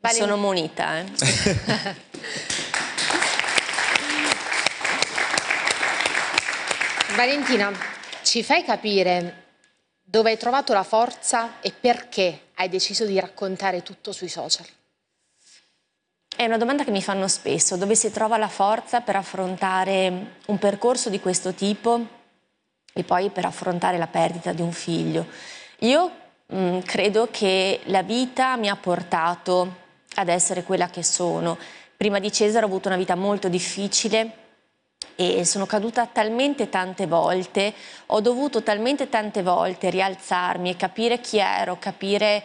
Sono munita, Valentina, ci fai capire dove hai trovato la forza e perché hai deciso di raccontare tutto sui social? È una domanda che mi fanno spesso, dove si trova la forza per affrontare un percorso di questo tipo e poi per affrontare la perdita di un figlio. Io credo che la vita mi ha portato ad essere quella che sono. Prima di Cesare ho avuto una vita molto difficile e sono caduta talmente tante volte, ho dovuto talmente tante volte rialzarmi e capire chi ero, capire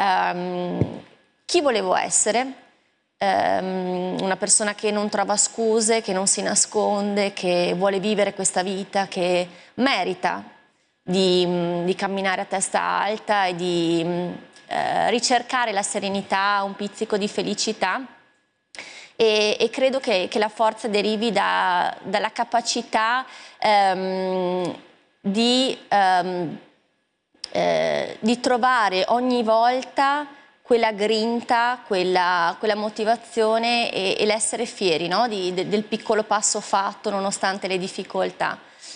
chi volevo essere, una persona che non trova scuse, che non si nasconde, che vuole vivere questa vita, che merita di camminare a testa alta e di ricercare la serenità, un pizzico di felicità. E credo che la forza derivi dalla capacità di trovare ogni volta quella grinta, quella motivazione e l'essere fieri, no? Del piccolo passo fatto nonostante le difficoltà.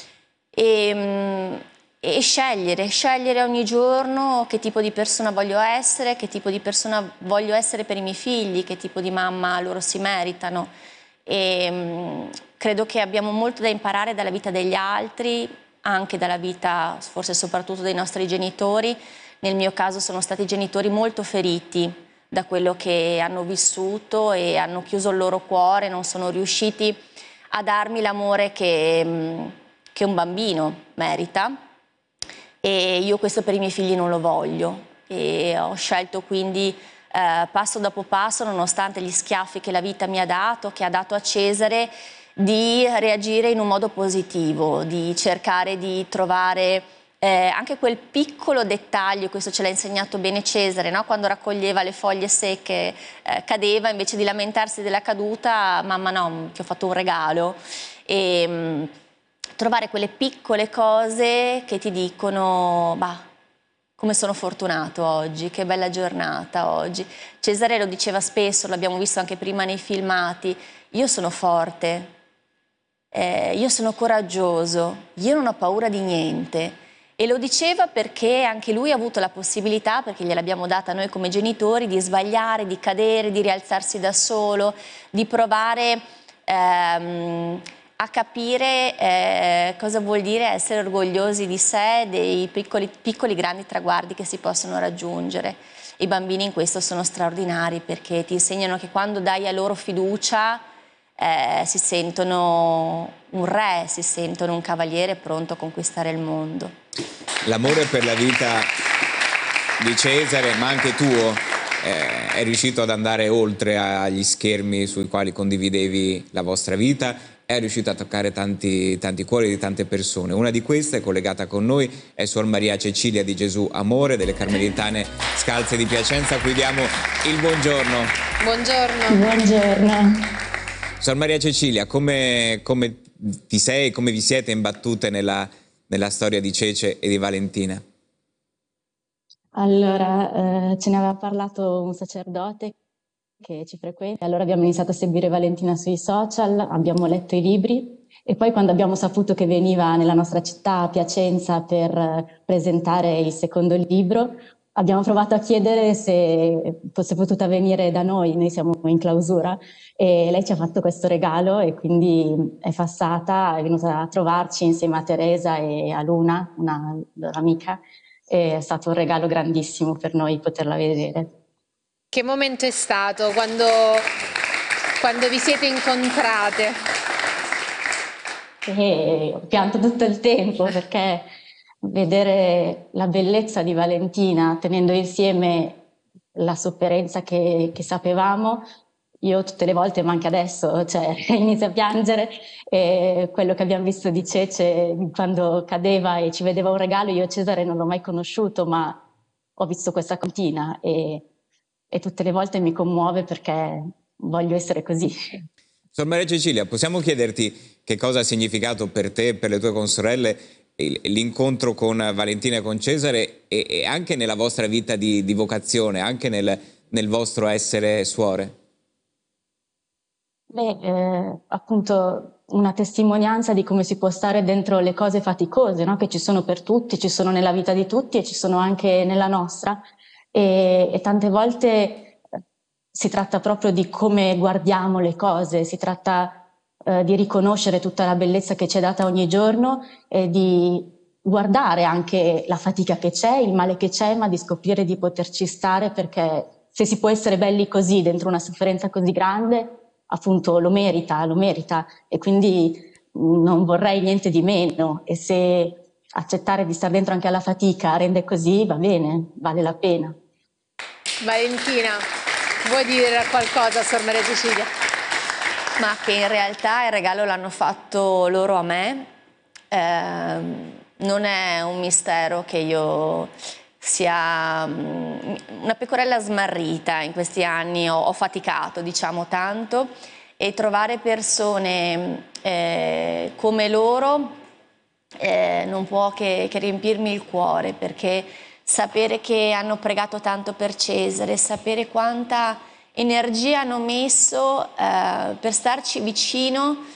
E scegliere ogni giorno che tipo di persona voglio essere, che tipo di persona voglio essere per i miei figli, che tipo di mamma loro si meritano. E credo che abbiamo molto da imparare dalla vita degli altri, anche dalla vita forse soprattutto dei nostri genitori. Nel mio caso sono stati genitori molto feriti da quello che hanno vissuto e hanno chiuso il loro cuore, non sono riusciti a darmi l'amore che un bambino merita. E io questo per i miei figli non lo voglio e ho scelto quindi passo dopo passo, nonostante gli schiaffi che la vita mi ha dato, che ha dato a Cesare, di reagire in un modo positivo, di cercare di trovare anche quel piccolo dettaglio. Questo ce l'ha insegnato bene Cesare, no? Quando raccoglieva le foglie secche cadeva, invece di lamentarsi della caduta, mamma no, ti ho fatto un regalo. Trovare quelle piccole cose che ti dicono, bah, come sono fortunato oggi, che bella giornata oggi. Cesare lo diceva spesso, l'abbiamo visto anche prima nei filmati, io sono forte, io sono coraggioso, io non ho paura di niente. E lo diceva perché anche lui ha avuto la possibilità, perché gliel'abbiamo data noi come genitori, di sbagliare, di cadere, di rialzarsi da solo, di provare a capire cosa vuol dire essere orgogliosi di sé, dei piccoli grandi traguardi che si possono raggiungere. I bambini in questo sono straordinari perché ti insegnano che quando dai a loro fiducia si sentono un re, si sentono un cavaliere pronto a conquistare il mondo. L'amore per la vita di Cesare, ma anche tuo, è riuscito ad andare oltre agli schermi sui quali condividevi la vostra vita, è riuscito a toccare tanti cuori di tante persone. Una di queste, collegata con noi, è Suor Maria Cecilia di Gesù Amore delle Carmelitane Scalze di Piacenza, a cui diamo il buongiorno. Buongiorno. Buongiorno. Suor Maria Cecilia, come ti sei, come vi siete imbattute nella storia di Cece e di Valentina? Allora, ce ne aveva parlato un sacerdote che ci frequenta, allora abbiamo iniziato a seguire Valentina sui social, abbiamo letto i libri e poi quando abbiamo saputo che veniva nella nostra città, a Piacenza, per presentare il secondo libro, abbiamo provato a chiedere se fosse potuta venire da noi siamo in clausura, e lei ci ha fatto questo regalo e quindi è passata, è venuta a trovarci insieme a Teresa e a Luna, una loro amica, e è stato un regalo grandissimo per noi poterla vedere. Che momento è stato quando vi siete incontrate? E ho pianto tutto il tempo perché vedere la bellezza di Valentina tenendo insieme la sofferenza che sapevamo, io tutte le volte, ma anche adesso, cioè, inizio a piangere, e quello che abbiamo visto di Cece quando cadeva e ci vedeva un regalo, io Cesare non l'ho mai conosciuto, ma ho visto questa cantina e tutte le volte mi commuove perché voglio essere così. Sor Maria Cecilia, possiamo chiederti che cosa ha significato per te e per le tue consorelle l'incontro con Valentina e con Cesare e anche nella vostra vita di vocazione, anche nel nel vostro essere suore? Beh, appunto una testimonianza di come si può stare dentro le cose faticose, no? Che ci sono per tutti, ci sono nella vita di tutti e ci sono anche nella nostra. E tante volte si tratta proprio di come guardiamo le cose, si tratta di riconoscere tutta la bellezza che ci è data ogni giorno e di guardare anche la fatica che c'è, il male che c'è, ma di scoprire di poterci stare, perché se si può essere belli così dentro una sofferenza così grande, appunto lo merita e quindi non vorrei niente di meno, e se accettare di stare dentro anche alla fatica rende così, va bene, vale la pena. Valentina, vuoi dire qualcosa a Sor Maria Cecilia? Ma che in realtà il regalo l'hanno fatto loro a me. Non è un mistero che io sia una pecorella smarrita in questi anni, ho faticato, diciamo, tanto, e trovare persone come loro non può che riempirmi il cuore, perché sapere che hanno pregato tanto per Cesare, sapere quanta energia hanno messo per starci vicino,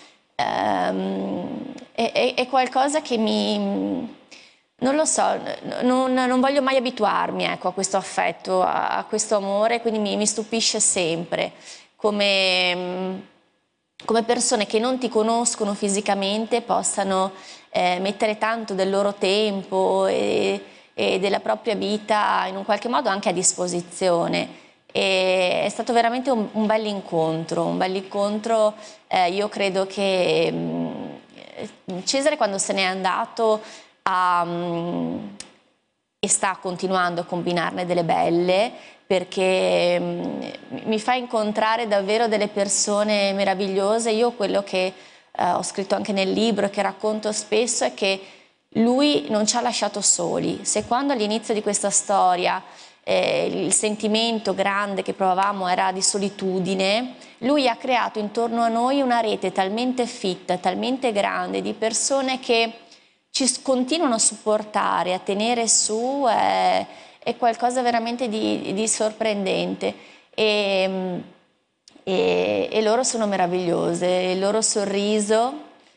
è qualcosa che non lo so, non voglio mai abituarmi, ecco, a questo affetto, a questo amore, quindi mi stupisce sempre come persone che non ti conoscono fisicamente possano mettere tanto del loro tempo e della propria vita in un qualche modo anche a disposizione. E è stato veramente un bell'incontro, io credo che Cesare, quando se n'è andato, e sta continuando a combinarne delle belle, perché mi fa incontrare davvero delle persone meravigliose. Io quello che ho scritto anche nel libro e che racconto spesso è che lui non ci ha lasciato soli. Se quando all'inizio di questa storia il sentimento grande che provavamo era di solitudine, lui ha creato intorno a noi una rete talmente fitta, talmente grande di persone che ci continuano a supportare, a tenere su, è qualcosa veramente di sorprendente. E loro sono meravigliose, il loro sorriso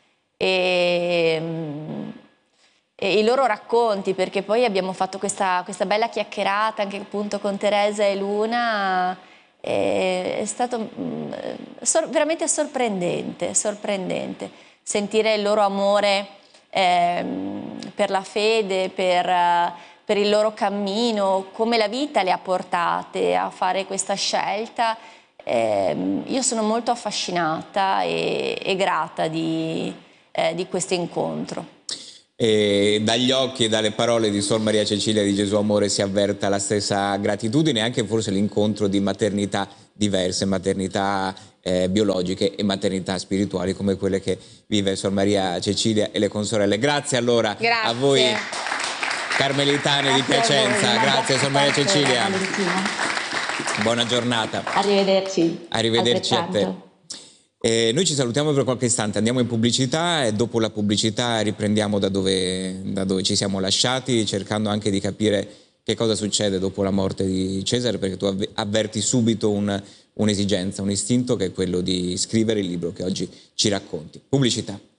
e i loro racconti, perché poi abbiamo fatto questa bella chiacchierata anche appunto con Teresa e Luna, è stato veramente sorprendente sentire il loro amore per la fede, per il loro cammino, come la vita le ha portate a fare questa scelta. Io sono molto affascinata e grata di questo incontro. E dagli occhi e dalle parole di Sor Maria Cecilia di Gesù Amore si avverta la stessa gratitudine, anche forse l'incontro di maternità diverse, maternità biologiche e maternità spirituali come quelle che vive Sor Maria Cecilia e le consorelle. Grazie allora a voi carmelitane di Piacenza, grazie Sor Maria Cecilia. Buona giornata. Arrivederci. Arrivederci a te. Noi ci salutiamo per qualche istante, andiamo in pubblicità e dopo la pubblicità riprendiamo da dove ci siamo lasciati, cercando anche di capire che cosa succede dopo la morte di Cesare, perché tu avverti subito un'esigenza, un istinto, che è quello di scrivere il libro che oggi ci racconti. Pubblicità.